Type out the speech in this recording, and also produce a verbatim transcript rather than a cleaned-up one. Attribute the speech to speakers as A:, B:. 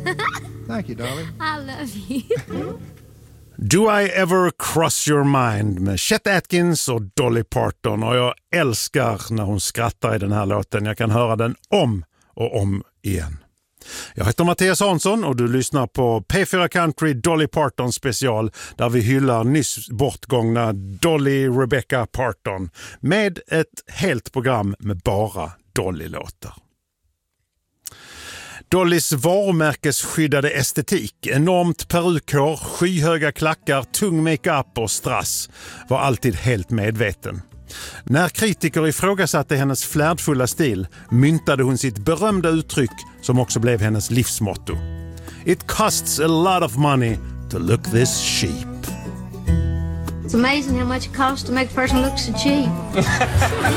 A: Thank you, darling.
B: I love you.
C: Do I Ever Cross Your Mind med Chet Atkins och Dolly Parton. Och jag älskar när hon skrattar i den här låten. Jag kan höra den om och om igen. Jag heter Mattias Hansson och du lyssnar på P fyra Country Dolly Parton special där vi hyllar nyss bortgångna Dolly Rebecca Parton med ett helt program med bara Dolly-låtar. Dollys varumärkesskyddade estetik, enormt perukhår, skyhöga klackar, tung makeup och strass var alltid helt medveten. När kritiker ifrågasatte hennes flärdfulla stil myntade hon sitt berömda uttryck som också blev hennes livsmotto. It costs a lot of money to look this cheap.
B: It's amazing how much it costs to make a person look so cheap.